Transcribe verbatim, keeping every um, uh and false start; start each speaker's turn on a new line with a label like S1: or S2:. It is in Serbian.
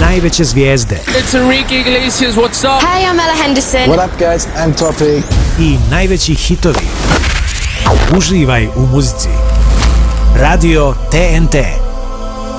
S1: najveće zvijezde.
S2: It's Enrique Iglesias, what's up?
S3: Hey, I'm Ella Henderson.
S4: What up guys, I'm Topi.
S1: I najveći hitovi. Uživaj u muzici. Radio T N T.